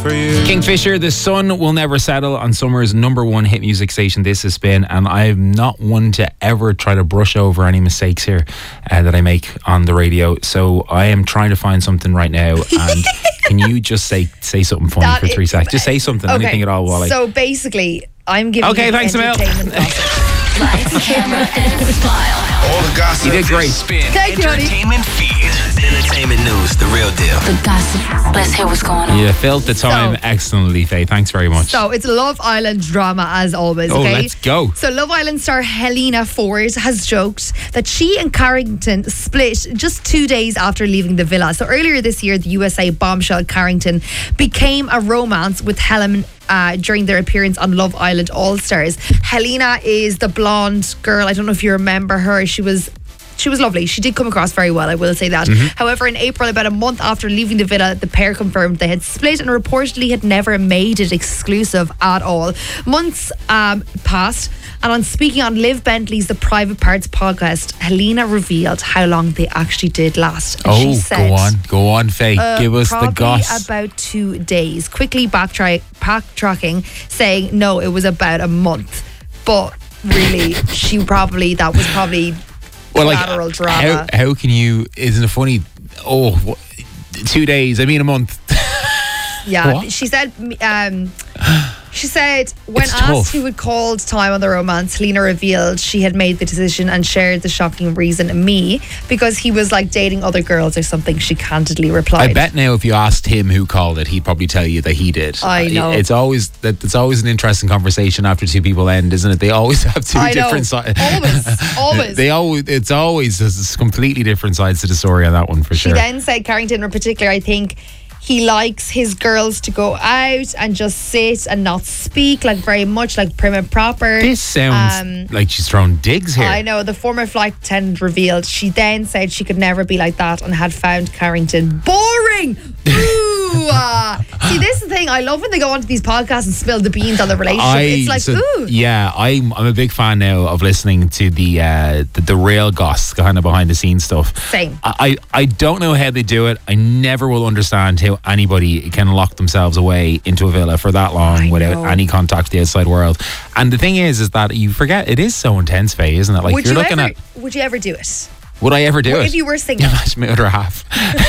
for you. Kingfisher, The Sun Will Never Settle on Summer's #1 hit music station. This is Spin, and I'm not one to ever try to brush over any mistakes here that I make on the radio. So I am trying to find something right now, and can you just say something funny for 3 seconds? Just say something, anything at all, Wally. So basically, I'm giving you thanks, Emil. entertainment gossip. Lights, camera, and smile. All the gossip. You did great. Spin Thank you, honey. Entertainment feed. Entertainment news, the real deal. The gossip. Let's hear what's going on. You filled the time excellently, Faye. Thanks very much. So it's Love Island drama as always, okay? Let's go. So Love Island star Helena Ford has joked that she and Carrington split just 2 days after leaving the villa. So earlier this year, the USA bombshell Carrington became a romance with Helen during their appearance on Love Island All Stars. Helena is the blonde girl. I don't know if you remember her. She was lovely. She did come across very well, I will say that. However, in April, about a month after leaving the villa, the pair confirmed they had split and reportedly had never made it exclusive at all. Months passed, and on speaking on Liv Bentley's The Private Parts podcast, Helena revealed how long they actually did last. And she said, go on, Faye. Give us the goss. Probably about 2 days. Quickly backtracking, saying no, it was about a month. But really, that was probably collateral drama. How can you? Isn't it funny? 2 days. I mean, a month. Yeah, What? she said. She said when It's asked tough. who had called time on the romance, Helena revealed she had made the decision and shared the shocking reason, me, because he was like dating other girls or something. She candidly replied. I bet now if you asked him who called it, he'd probably tell you that he did. I know. It's always an interesting conversation after two people end, isn't it? They always have two different sides. Always. It's always completely different sides to the story on that one, for She sure. then said Carrington in particular, I think he likes his girls to go out and just sit and not speak, like very much like prim and proper. This sounds like she's throwing digs here. I know. The former flight attendant revealed she then said she could never be like that and had found Carrington boring. Ooh, see, this is the thing. I love when they go onto these podcasts and spill the beans on the relationship. It's like, ooh. Yeah, I'm a big fan now of listening to the real goss, kind of behind the scenes stuff. Same. I don't know how they do it. I never will understand how anybody can lock themselves away into a villa for that long without any contact with the outside world. And the thing is that you forget it is so intense, Faye, isn't it? Like Would you ever do it? Would I ever do it? If you were single? Imagine my other half.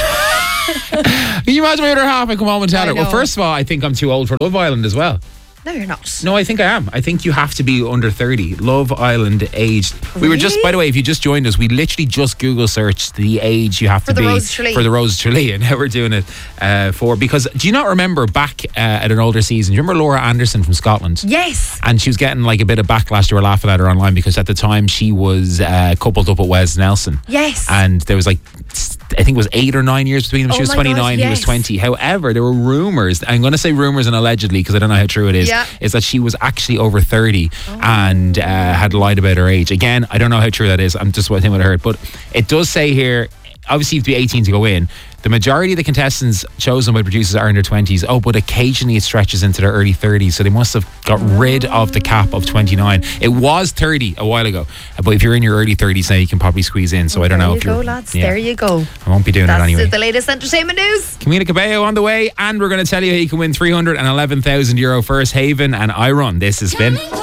Can you imagine my other half? I come home and tell her. Well, first of all, I think I'm too old for Love Island as well. No, you're not. No, I think I am. I think you have to be under 30. Love Island age. We were just, by the way, if you just joined us, we literally just Google searched the age you have to be for the Rose of Tralee, and now we're doing it because do you not remember back at an older season? Do you remember Laura Anderson from Scotland? Yes. And she was getting like a bit of backlash. They were laughing at her online because at the time she was coupled up with Wes Nelson. Yes. And there was like, I think it was 8 or 9 years between them. She was 29, he was 20. However, there were rumours, I'm going to say rumours and allegedly because I don't know how true it is, is that she was actually over 30 and had lied about her age. Again, I don't know how true that is. I'm just what I heard. But it does say here, obviously you have to be 18 to go in. The majority of the contestants chosen by producers are in their 20s. But occasionally it stretches into their early 30s. So they must have got rid of the cap of 29. It was 30 a while ago. But if you're in your early 30s now, you can probably squeeze in. So I don't know if you're... There you go, lads. There you go. I won't be doing it anyway. That's the latest entertainment news. Camila Cabello on the way. And we're going to tell you how you can win €311,000 First Haven and I Run. This has been...